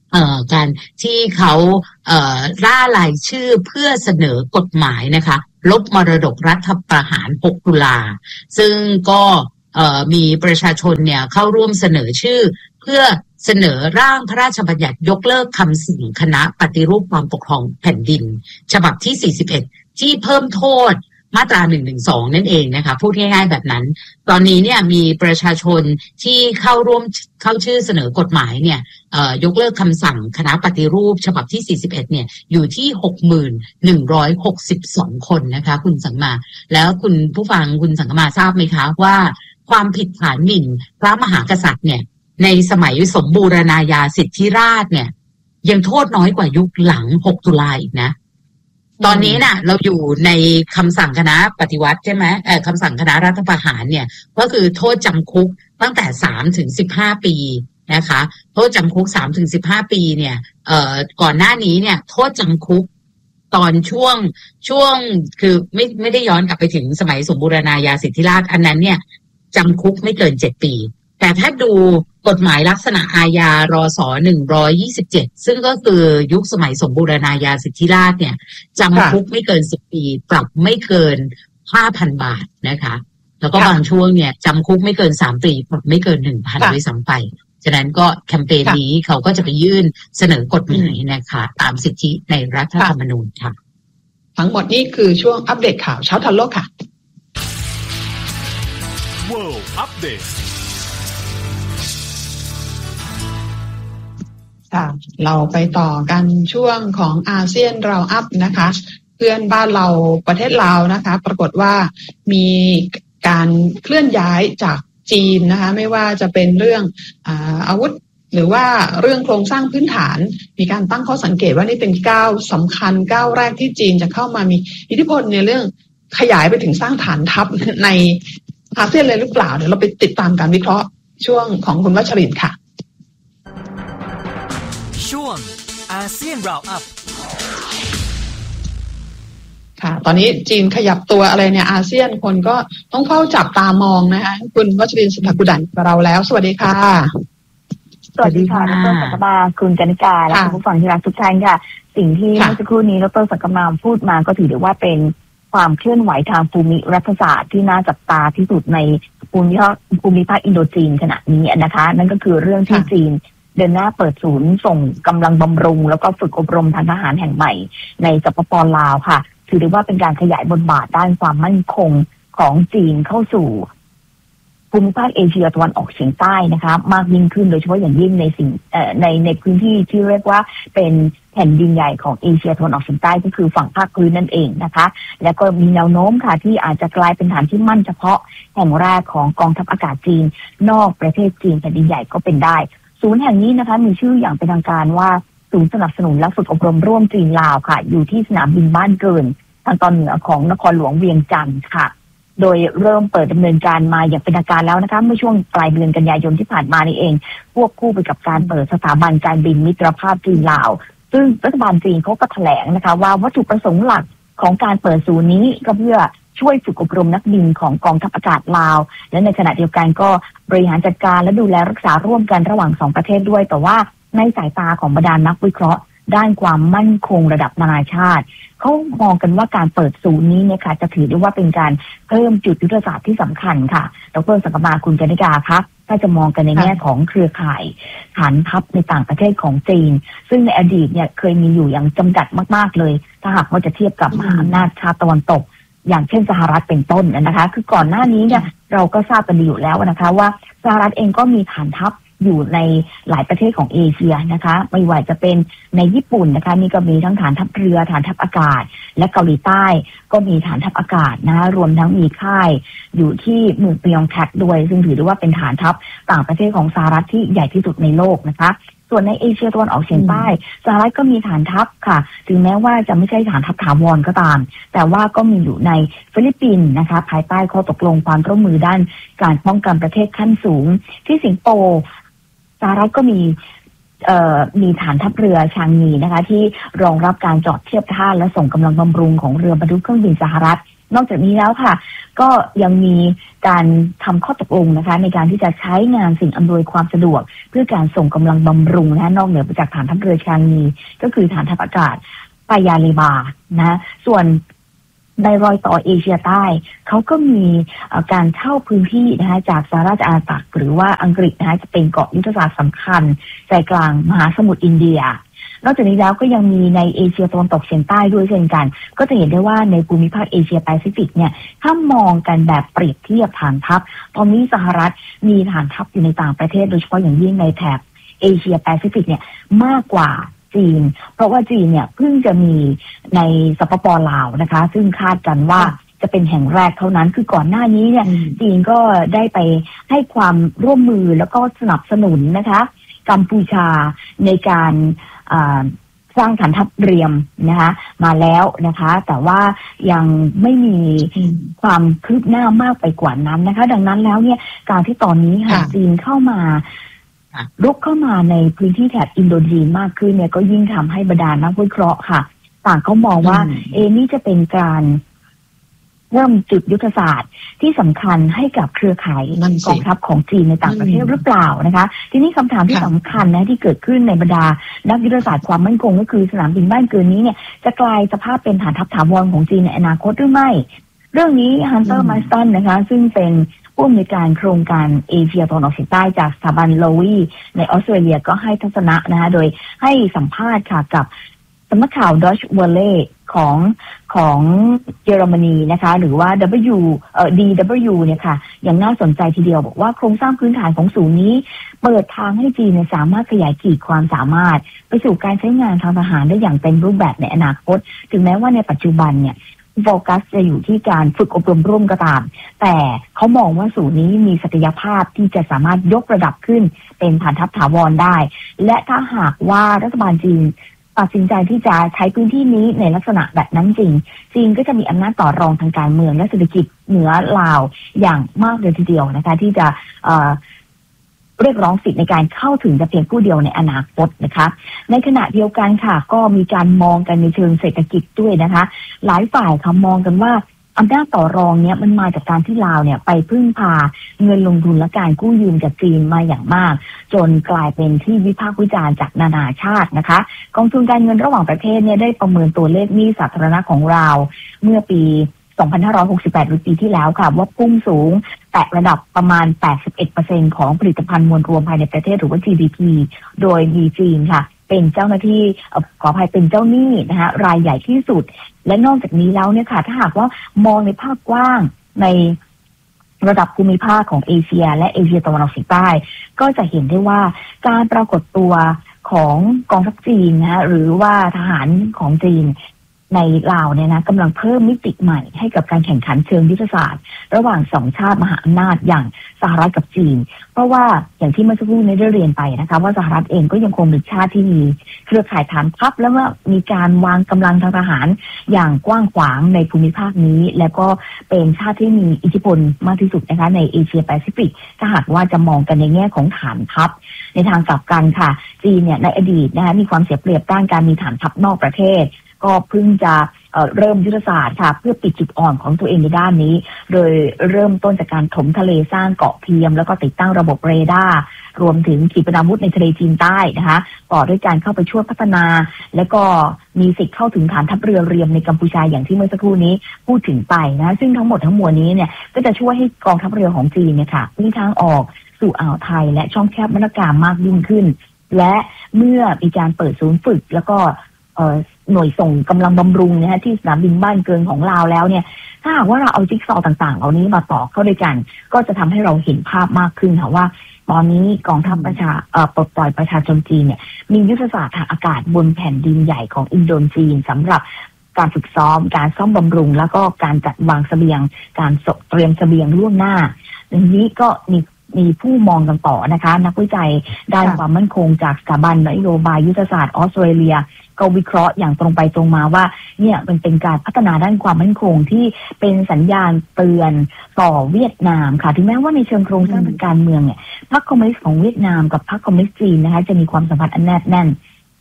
[SPEAKER 2] เอ่อการที่เขาเอ่อร่ารายชื่อเพื่อเสนอกฎหมายนะคะลบมรดกรัฐประหารหกตุลาซึ่งก็เอ่อมีประชาชนเนี่ยเข้าร่วมเสนอชื่อเพื่อเสนอร่างพระราชบัญญัติยกเลิกคำสั่งคณะปฏิรูปความปกครองแผ่นดินฉบับที่สี่สิบเอ็ดที่เพิ่มโทษมาตราหนึ่งหนึ่งสองนั่นเองนะคะพูดง่ายๆแบบนั้นตอนนี้เนี่ยมีประชาชนที่เข้าร่วมเข้าชื่อเสนอกฎหมายเนี่ยเอ่อยกเลิกคำสั่งคณะปฏิรูปฉบับที่สี่สิบเอ็ดเนี่ยอยู่ที่ หกหมื่นหนึ่งร้อยหกสิบสอง คนนะคะคุณสังมาแล้วคุณผู้ฟังคุณสังมาทราบไหมคะว่าความผิดฐานหมิ่นพระมหากษัตริย์เนี่ยในสมัยสมบูรณาญาสิทธิราชเนี่ยยังโทษน้อยกว่ายุคหลังหกตุลาอีกนะตอนนี้น่ะเราอยู่ในคำสั่งคณะปฏิวัติใช่ไหมเอ่อคำสั่งคณะรัฐประหารเนี่ยก็คือโทษจำคุกตั้งแต่สามถึงสิบห้าปีนะคะโทษจำคุกสามถึงสิบห้าปีเนี่ยเอ่อก่อนหน้านี้เนี่ยโทษจำคุกตอนช่วงช่วงคือไม่ไม่ได้ย้อนกลับไปถึงสมัยสมบูรณาญาสิทธิราชอันนั้นเนี่ยจำคุกไม่เกินเจ็ดปีแต่ถ้าดูกฎหมายลักษณะอาญารศหนึ่งร้อยยี่สิบเจ็ดซึ่งก็คือยุคสมัยสมบูรณาญาสิทธิราชเนี่ยจำคุกไม่เกินสิบปีปรับไม่เกิน ห้าพัน บาทนะคะแล้วก็บางช่วงเนี่ยจำคุกไม่เกินสามปีปรับไม่เกิน หนึ่งพัน ด้วยซ้ำไปฉะนั้นก็แคมเปญนี้เขาก็จะไปยื่นเสนอกฎหมายนะคะตามสิทธิในรัฐธรรมนูญค่ะ
[SPEAKER 4] ทั้งหมดนี้คือช่วงอัปเดตข่าวเช้าทันโลกค่ะ
[SPEAKER 5] World Update
[SPEAKER 4] ค่ะเราไปต่อกันช่วงของอาเซียนเราอัพนะคะเพื่อนบ้านเราประเทศลาวนะคะปรากฏว่ามีการเคลื่อนย้ายจากจีนนะคะไม่ว่าจะเป็นเรื่องอ่าอาวุธหรือว่าเรื่องโครงสร้างพื้นฐานมีการตั้งข้อสังเกตว่านี่เป็นก้าวสำคัญก้าวแรกที่จีนจะเข้ามามีอิทธิพลในเรื่องขยายไปถึงสร้างฐานทัพในอาเซียนเลยหรือเปล่าเดี๋ยวเราไปติดตามการวิเคราะห์ช่วงของคุณวัชรินทร์ค่ะ
[SPEAKER 3] ช่วงอาเซียนราวอัพ
[SPEAKER 4] ค่ะตอนนี้จีนขยับตัวอะไรเนี่ยอาเซียนคนก็ต้องเฝ้าจับตามองนะคะคุณวัชรินทร์ สุภกุดันกับเราแล้วสวัสดีค่ะ
[SPEAKER 6] สวัสดีค่ะดร.สักมาคุณกนิกาและคุณผู้ฟังที่รักทุกท่านค่ะสิ่งที่เมื่อสักครู่นี้ดร.สักมาพูดมาก็ถือได้ว่าเป็นความเคลื่อนไหวทางภูมิรัฐศาสตร์ที่น่าจับตาที่สุดในภูมิภาคภูมิภาคอินโดจีนขณะนี้นะคะนั่นก็คือเรื่องที่จีนเดินหน้าเปิดศูนย์ส่งกำลังบำรุงแล้วก็ฝึกอบรมทางทหารแห่งใหม่ในสปป.ลาวค่ะถือได้ว่าเป็นการขยายบทบาทด้านความมั่นคงของจีนเข้าสู่ภูมิภาคเอเชียตะวันออกเฉียงใต้นะคะมากยิ่งขึ้นโดยเฉพาะอย่างยิ่งในสิ่งเอ่อในในพื้นที่ที่เรียกว่าเป็นแผ่นดินใหญ่ของเอเชียตะวันออกเฉียงใต้ก็คือฝั่งภาคพื้นนั่นเองนะคะแล้วก็มีแนวโน้มค่ะที่อาจจะกลายเป็นฐานที่มั่นเฉพาะแห่งแรกของกองทัพอากาศจีนนอกประเทศจีนแผ่นดินใหญ่ก็เป็นได้ศูนย์แห่งนี้นะคะมีชื่ออย่างเป็นทางการว่าศูนย์สนับสนุนและฝึกอบรมร่วมจีนลาวค่ะอยู่ที่สนามบินบ้านเกินทางตอนเหนือของนครหลวงเวียงจันทร์ค่ะโดยเริ่มเปิดดำเนินการมาอย่างเป็นทางการแล้วนะคะเมื่อช่วงปลายเดือนกันยายนที่ผ่านมานี่เองควบคู่ไปกับการเปิดสถาบันการบินมิตรภาพจีนลาวซึ่งรัฐบาลจีนเขาก็แถลงนะคะว่าวัตถุประสงค์หลักของการเปิดศูนย์นี้ก็เพื่อช่วยฝึกอบรมนักบินของกองทัพอากาศลาวและในขณะเดียวกันก็บริหารจัดการและดูแลรักษาร่วมกันระหว่างสองประเทศด้วยแต่ว่าในสายตาของบรรดานักวิเคราะห์ด้านความมั่นคงระดับนานาชาติเขามองกันว่าการเปิดศูนย์นี้เนี่ยค่ะจะถือได้ว่าเป็นการเพิ่มจุดยุทธศาสตร์ที่สำคัญค่ะดร.สังกมาคุณกนิกาคะถ้าจะมองกันในแง่ของเครือข่ายฐานทัพในต่างประเทศของจีนซึ่งในอดีตเนี่ยเคยมีอยู่อย่างจำกัดมากๆเลยถ้าหากว่าจะเทียบกับมหาอำนาจชาติตะวันตกอย่างเช่นสหรัฐเป็นต้นนะคะคือก่อนหน้านี้เนี่ยเราก็ทราบกันดีอยู่แล้วนะคะว่าสหรัฐเองก็มีฐานทัพอยู่ในหลายประเทศของเอเชียนะคะไม่ว่าจะเป็นในญี่ปุ่นนะคะนี่ก็มีทั้งฐานทัพเรือฐานทัพอากาศและเกาหลีใต้ก็มีฐานทัพอากาศนะคะรวมทั้งมีค่ายอยู่ที่เมืองปยองแคกด้วยซึ่งถือได้ว่าเป็นฐานทัพต่างประเทศของสหรัฐที่ใหญ่ที่สุดในโลกนะคะส่วนในเอเชียตะวันออกเฉียงใต้สหรัฐก็มีฐานทัพค่ะถึงแม้ว่าจะไม่ใช่ฐานทัพถาวรก็ตามแต่ว่าก็มีอยู่ในฟิลิปปินส์นะคะภายใต้ข้อตกลงความร่วมมือด้านการป้องกันประเทศขั้นสูงที่สิงคโปร์สหรัฐก็มีเอ่อมีฐานทัพเรือชางงีนะคะที่รองรับการจอดเทียบท่าและส่งกำลังบำรุงของเรือบรรทุกเครื่องบินสหรัฐนอกจากนี้แล้วค่ะก็ยังมีการทำข้อตกลงนะคะในการที่จะใช้งานสิ่งอำนวยความสะดวกเพื่อการส่งกำลังบำรุงนะนอกเหนือไปจากฐานทัพเรือชางงีก็คือฐานทัพอากาศปายาเลบานะส่วนในรอยต่อเอเชียใต้เขาก็มีการเช่าพื้นที่นะคะจากสหราชอาณาจักรหรือว่าอังกฤษนะคะจะเป็นเกาะยุทธศาสตร์สำคัญใจกลางมหาสมุทรอินเดียนอกจากนี้แล้วก็ยังมีในเอเชียตะวันตกเฉียงใต้ด้วยเช่นกันก็จะเห็นได้ว่าในภูมิภาคเอเชียแปซิฟิกเนี่ยถ้ามองกันแบบเปรียบเทียบฐานทัพตอนนี้สหรัฐมีฐานทัพอยู่ในต่างประเทศโดยเฉพาะอย่างยิ่งในแถบเอเชียแปซิฟิกเนี่ยมากกว่าจีนเพราะว่าจีนเนี่ยเพิ่งจะมีในสปป.ลาวนะคะซึ่งคาดกันว่าจะเป็นแห่งแรกเท่านั้นคือก่อนหน้านี้เนี่ยจีนก็ได้ไปให้ความร่วมมือแล้วก็สนับสนุนนะคะกัมพูชาในการสร้างฐานทัพเรียมนะคะมาแล้วนะคะแต่ว่ายังไม่มีความคืบหน้ามากไปกว่านั้นนะคะดังนั้นแล้วเนี่ยการที่ตอนนี้ค่ะจีนเข้ามารุกเข้ามาในพื้นที่แถบอินโดจีนมากขึ้นเนี่ยก็ยิ่งทำให้บรรดานักวิเคราะห์ค่ะต่างเขามองว่าเอนี่จะเป็นการเริ่มจุดยุทธศาสตร์ที่สำคัญให้กับเครือข่ายกองทัพของจีนในต่างประเทศหรือเปล่านะคะทีนี้คำถามที่สำคัญนะที่เกิดขึ้นในบรรดานักยุทธศาสตร์ความมั่นคงก็คือสนามบินบ้านเกินนี้เนี่ยจะกลายสภาพเป็นฐานทัพถาวรของจีนในอนาคตหรือไม่เรื่องนี้ฮันเตอร์มาสตันนะคะซึ่งเป็นผู้อำนวยการโครงการเอเชียตะวันออกเฉียงใต้จากสถาบันโลวีในออสเตรเลียก็ให้ทัศนะนะคะโดยให้สัมภาษณ์ค่ะกับสำนักข่าว Deutsche Welle ของของเยอรมนีนะคะหรือว่า W เอ่อ ดี ดับเบิลยู เนี่ยค่ะอย่างน่าสนใจทีเดียวบอกว่าโครงสร้างพื้นฐานของศูนย์นี้เปิดทางให้จีนสามารถขยายขีดความสามารถไปสู่การใช้งานทางทหารได้อย่างเต็มรูปแบบในอนาคตถึงแม้ว่าในปัจจุบันเนี่ยโฟกัสจะอยู่ที่การฝึกอบรมร่วมก็ตามแต่เขามองว่าศูนย์นี้มีศักยภาพที่จะสามารถยกระดับขึ้นเป็นฐานทัพถาวรได้และถ้าหากว่ารัฐบาลจีนตัดสินใจที่จะใช้พื้นที่นี้ในลักษณะแบบนั้นจริงจีนก็จะมีอำนาจต่อรองทางการเมืองและเศรษฐกิจเหนือลาวอย่างมากเลยทีเดียวนะคะที่จะเอ่อเรียกร้องสิทธิ์ในการเข้าถึงแต่เพียงผู้เดียวในอนาคตนะคะในขณะเดียวกันค่ะก็มีการมองกันในเชิงเศรษฐกิจด้วยนะคะหลายฝ่ายเขามองกันว่าอำนาจต่อรองเนี้ยมันมาจากการที่ลาวเนี่ยไปพึ่งพาเงินลงทุนและการกู้ยืมจากจีนมาอย่างมากจนกลายเป็นที่วิพากษ์วิจารณ์จากนานาชาตินะคะกองทุนการเงินระหว่างประเทศเนี่ยได้ประเมินตัวเลขหนี้สาธารณะของลาวเมื่อปีสองพันห้าร้อยหกสิบแปดหรือปีที่แล้วค่ะว่าพุ่งสูงแตะระดับประมาณ แปดสิบเอ็ดเปอร์เซ็นต์ ของผลิตภัณฑ์มวลรวมภายในประเทศหรือว่า จี ดี พี โดยมีจีนค่ะเป็นเจ้าหน้าที่ขออภัยเป็นเจ้าหนี้นะคะรายใหญ่ที่สุดและนอกจากนี้แล้วเนี่ยค่ะถ้าหากว่ามองในภาพกว้างในระดับภูมิภาคของเอเชียและเอเชียตะวันออกเฉียงใต้ก็จะเห็นได้ว่าการปรากฏตัวของกองทัพจีนนะหรือว่าทหารของจีนในลาวเนี่ยนะกำลังเพิ่มมิติใหม่ให้กับการแข่งขันเชิงยุทธศาสตร์ระหว่างสองชาติมหาอำนาจอย่างสหรัฐกับจีนเพราะว่าอย่างที่เมื่อสักครู่นี้ได้เรียนไปนะคะว่าสหรัฐเองก็ยังคงเป็นชาติที่มีเครือข่ายฐานทัพและว่ามีการวางกำลังทางทหารอย่างกว้างขวางในภูมิภาคนี้และก็เป็นชาติที่มีอิทธิพลมากที่สุดนะคะในเอเชียแปซิฟิกถ้าหากว่าจะมองกันในแง่ของฐานทัพในทางกลับกันค่ะจีนเนี่ยในอดีตนะคะมีความเสียเปรียบด้านการมีฐานทัพนอกประเทศก็เพิ่งจะ เอ่อ เริ่มยุทธศาสตร์ค่ะเพื่อปิดจุดอ่อนของตัวเองในด้านนี้โดยเริ่มต้นจากการถมทะเลสร้างเกาะเทียมแล้วก็ติดตั้งระบบเรดาร์รวมถึงขีปนาวุธในทะเลจีนใต้นะคะต่อด้วยการเข้าไปช่วยพัฒนาและก็มีสิทธิ์เข้าถึงฐานทัพเรือเรียมในกัมพูชาอย่างที่เมื่อสักครู่นี้พูดถึงไปนะซึ่งทั้งหมดทั้งมวลนี้เนี่ยก็จะช่วยให้กองทัพเรือของจีนเนี่ยค่ะมีทางออกสู่อ่าวไทยและช่องแคบมรกามมากยิ่งขึ้นและเมื่อมีการเปิดศูนย์ฝึกแล้วก็หน่วยส่งกำลังบำรุงนะฮะที่สนามบินบ้านเกินของลาวแล้วเนี่ยถ้าหากว่าเราเอาจิ๊กซอว์ต่างๆเหล่านี้มาต่อเข้าด้วยกันก็จะทำให้เราเห็นภาพมากขึ้นค่ะว่าตอนนี้กองทัพประชาเอ่อปลดปล่อยประชาชนจีนเนี่ยมียุทธศาสตร์ทางอากาศบนแผ่นดินใหญ่ของอินโดนีเซียสำหรับการฝึกซ้อมการซ่อมบำรุงแล้วก็การจัดวางเสบียงการเตรียมเสบียงล่วงหน้าดังนี้ก็มีมีผู้มองกันต่อนะคะนักวิจัยด้านความมั่นคงจากสถาบันนโยบายยุทธศาสตร์ออสเตรเลียก็วิเคราะห์อย่างตรงไปตรงมาว่าเนี่ยมันเป็นการพัฒนาด้านความมั่นคงที่เป็นสัญญาณเตือนต่อเวียดนามค่ะถึงแม้ว่าในเชิงโครงสร้างทางการเมืองเนี่ยพรรคคอมมิวนิสต์ของเวียดนามกับพรรคคอมมิวนิสต์จีนนะคะจะมีความสัมพันธ์อันแนบแน่น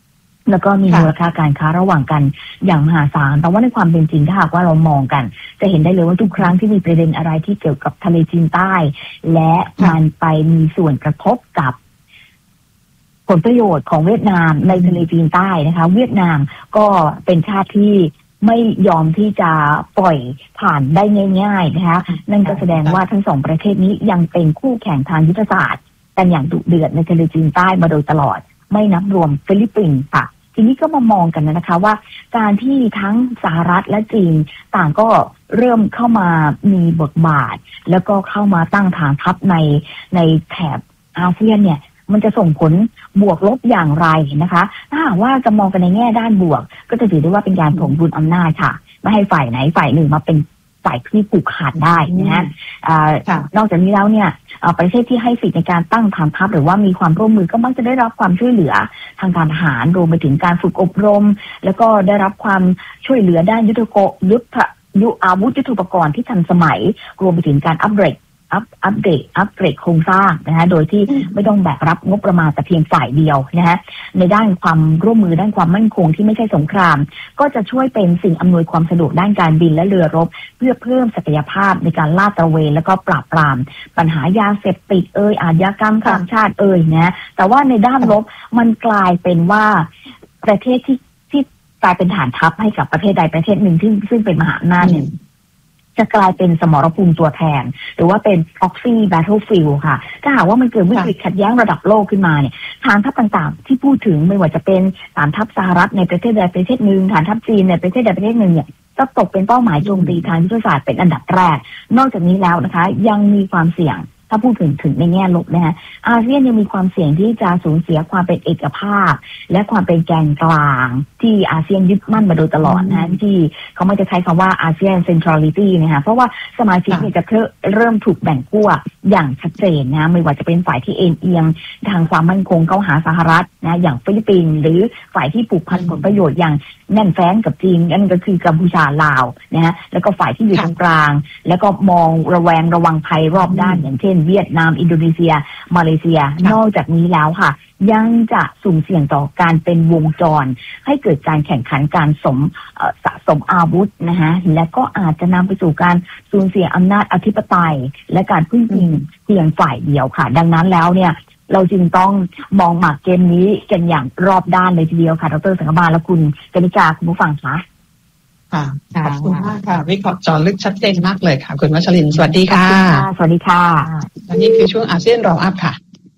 [SPEAKER 6] แล้วก็มีมูลค่าการค้าระหว่างกันอย่างมหาศาลแต่ว่าในความเป็นจริงถ้าหากว่าเรามองกันจะเห็นได้เลยว่าทุกครั้งที่มีประเด็นอะไรที่เกี่ยวกับทะเลจีนใต้และมันไปมีส่วนกระทบกับผลประโยชน์ของเวียดนามในทะเลจีนใต้นะคะเวียดนามก็เป็นชาติที่ไม่ยอมที่จะปล่อยผ่านได้ง่ายๆนะคะนั่นก็แสดงว่าทั้งสองประเทศนี้ยังเป็นคู่แข่งทางยุทธศาสตร์กันอย่างดุเดือดในทะเลจีนใต้มาโดยตลอดไม่นับรวมฟิลิปปินส์ค่ะทีนี้ก็มามองกันนะคะว่าการที่ทั้งสหรัฐและจีนต่างก็เริ่มเข้ามามีบทบาทแล้วก็เข้ามาตั้งฐานทัพในในแถบอาเซียนเนี่ยมันจะส่งผลบวกลบอย่างไรนะคะถ้าหากว่าจะมองกันในแง่ด้านบวกก็จะถือได้ว่าเป็นการถมดุลอำนาจค่ะไม่ให้ฝ่ายไหนฝ่ายหนึ่งมาเป็นฝ่ายที่ผูกขาดได้นะฮะนอกจากนี้แล้วเนี่ยประเทศที่ให้สิทธิในการตั้งฐานทัพหรือว่ามีความร่วมมือก็มักจะได้รับความช่วยเหลือทางการทหารรวมไปถึงการฝึกอบรมแล้วก็ได้รับความช่วยเหลือด้านยุทธโกยุทธยุอาวุธยุทโธปกรณ์ที่ทันสมัยรวมไปถึงการอัปเกรดอัพอัปเดตอัปเกรดโครงสร้างนะคะโดยที่ไม่ต้องแบกรับงบประมาณแต่เพียงฝ่ายเดียวนะฮะในด้านความร่วมมือด้านความมั่นคงที่ไม่ใช่สงครามก็จะช่วยเป็นสิ่งอำนวยความสะดวกด้านการบินและเรือรบเพื่อเพิ่มศักยภาพในการลาดตระเวนแล้วก็ปราบปรามปัญหายาเสพติดเอ่ยอาชญากรรมข้ามชาติเอ่ยนะแต่ว่าในด้านลบมันกลายเป็นว่าประเทศที่ที่กลายเป็นฐานทัพให้กับประเทศใดประเทศหนึ่งที่ซึ่งเป็นมหาอำนาจเนี่ยจะกลายเป็นสมรภูมิตัวแทนหรือว่าเป็น proxy battlefield ค่ะถ้าหากว่ามันเกิดวิกฤตขัดแย้งระดับโลกขึ้นมาเนี่ยฐานทัพต่างๆที่พูดถึงไม่ว่าจะเป็นฐานทัพสหรัฐในประเทศใดประเทศหนึ่งฐานทัพจีนในประเทศใดประเทศหนึ่งเนี่ยจะตกเป็นเป้าหมายโจมตีทางยุทธศาสตร์เป็นอันดับแรกนอกจากนี้แล้วนะคะยังมีความเสี่ยงถ้าพูดถึงถึงในแง่ลบนะฮะอาเซียนยังมีความเสี่ยงที่จะสูญเสียความเป็นเอกภาพและความเป็นแกนกลางที่อาเซียนยึดมั่นมาโดยตลอดนะที่เขาไม่จะใช้คำว่าอาเซียน centrality นะคะเพราะว่าสมาชิกเนี่ยจะเริ่มถูกแบ่งขั้วอย่างชัดเจนนะไม่ว่าจะเป็นฝ่ายที่เอ็นเอียงทางความมั่นคงเข้าหาสหรัฐนะอย่างฟิลิปปินส์หรือฝ่ายที่ผูกพันผลประโยชน์อย่างแน่นแฟ้นกับจีนนั่นก็คือกัมพูชาลาวนะฮะแล้วก็ฝ่ายที่อยู่ตรงกลางแล้วก็มองระแวงระวังภัยรอบด้านอย่างเช่นเวียดนามอินโดนีเซียมาเลเซียนอกจากนี้แล้วค่ะยังจะสุ่มเสี่ยงต่อการเป็นวงจรให้เกิดการแข่งขันการสมสะสมอาวุธนะฮะและก็อาจจะนำไปสู่การสูญเสียอำนาจอธิปไตยและการพึ่งพิงเพียงฝ่ายเดียวค่ะดังนั้นแล้วเนี่ยเราจึงต้องมองหมากเกมนี้กันอย่างรอบด้านเลยทีเดียวค่ะดร.สังกมาและคุณกนิกาคุณผู้ฟังคะ
[SPEAKER 4] ค่ะขอบคุณมากค่ะวิเคราะห์เจาะลึกชัดเจนมากเลยค่ะคุณวัชรินทร์สวัสดีค่ะ
[SPEAKER 6] สวัสดีค่ะ
[SPEAKER 4] และนี่คือช่วงอาเซียนเราอัพค่ะ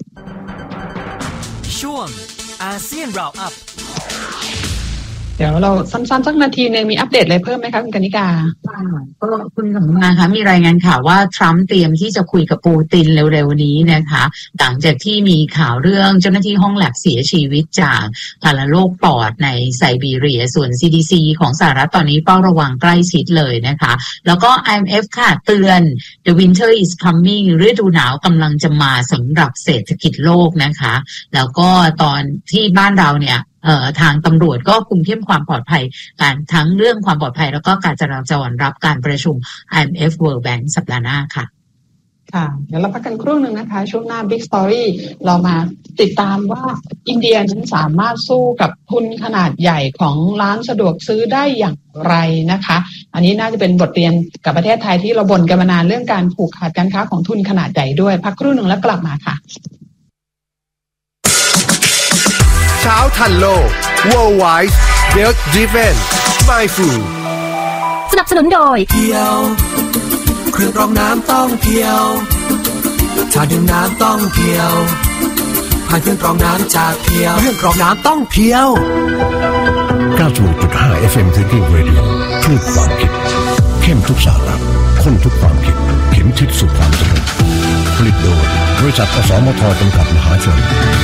[SPEAKER 3] ช่วงอาเซียนเราอัพ
[SPEAKER 4] เดี๋ยวเราสั้นๆสักนาทีนึงมีอัปเดตอะไรเพิ่มไหมคะคุณกนิกา
[SPEAKER 2] ก็คุณสำนักคะมีรายงานข่าวว่าทรัมป์เตรียมที่จะคุยกับปูตินเร็วๆนี้นะคะหลังจากที่มีข่าวเรื่องเจ้าหน้าที่ห้องแลบเสียชีวิตจากพาราโรคปอดในไซบีเรียส่วน ซี ดี ซี ของสหรัฐตอนนี้เฝ้าระวังใกล้ชิดเลยนะคะแล้วก็ ไอ เอ็ม เอฟ ค่ะเตือน The winter is coming ฤดูหนาวกำลังจะมาสำหรับเศรษฐกิจโลกนะคะแล้วก็ตอนที่บ้านเราเนี่ยเอ่อทางตำรวจก็คุมเข้มความปลอดภัยการทั้งเรื่องความปลอดภัยแล้วก็การจราจรรับการประชุม ไอ เอ็ม เอฟ World Bank สัปดาห์หน้าค่ะ
[SPEAKER 4] ค่ะเดี๋ยวเราพักกันครู่หนึ่งนะคะช่วงหน้า Big Story เรามาติดตามว่าอินเดียนั้นสามารถสู้กับทุนขนาดใหญ่ของร้านสะดวกซื้อได้อย่างไรนะคะอันนี้น่าจะเป็นบทเรียนกับประเทศไทยที่เราบ่นกันมานานเรื่องการผูกขาดการค้าของทุนขนาดใหญ่ด้วยพักครู่หนึ่งแล้วกลับมาค่ะ
[SPEAKER 1] เช้าทันโลก Worldwide Wealth Driven Mindful
[SPEAKER 7] สนับสนุนโดย
[SPEAKER 3] เพียวเครื่องกรองน้ำต้องเพียวถ้าดื่มน้ำต้องเพียวผ่านเครื่องกรองน้ำจากเพียวเครื่องกรองน้ำต้องเพียว
[SPEAKER 1] เก้าสิบหกจุดห้า เอฟ เอ็ม Thinking Radio คลื่นความคิดเข้มทุกสาระข้นทุกความคิดเข็มทิศสู่ความสำเร็จผลิตโดยบริษัทอสมทจำกัดมหาชน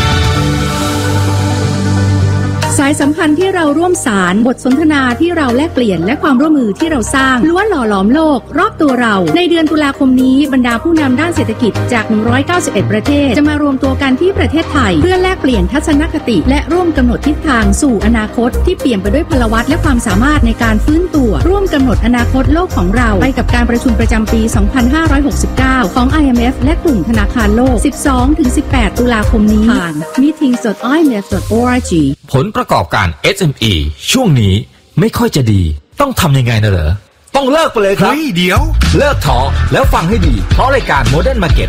[SPEAKER 7] สายสัมพันธ์ที่เราร่วมสารบทสนทนาที่เราแลกเปลี่ยนและความร่วมมือที่เราสร้างล้วนหล่อหลอมโลกรอบตัวเราในเดือนตุลาคมนี้บรรดาผู้นำด้านเศรษฐกิจจากหนึ่งร้อยเก้าสิบเอ็ดประเทศจะมารวมตัวกันที่ประเทศไทยเพื่อแลกเปลี่ยนทัศนคติและร่วมกำหนดทิศทางสู่อนาคตที่เปี่ยมไปด้วยพลวัตและความสามารถในการฟื้นตัวร่วมกำหนดอนาคตโลกของเราไปกับการประชุมประจำปีสองพันห้าร้อยหกสิบเก้าของ ไอ เอ็ม เอฟ และกลุ่มธนาคารโลก สิบสองถึงสิบแปด ตุลาคมนี้ผ่าน มีตติ้ง ดอท ไอ เอ็ม เอฟ ดอท โอ อาร์ จี
[SPEAKER 8] ผลประกอบการ เอส เอ็ม อี ช่วงนี้ไม่ค่อยจะดีต้องทำยังไงนะเหรอต้องเลิกไปเลยครับ
[SPEAKER 3] เฮ้ยเดี๋ยว
[SPEAKER 8] เลิกท้อแล้วฟังให้ดีเพราะรายการ Modern Market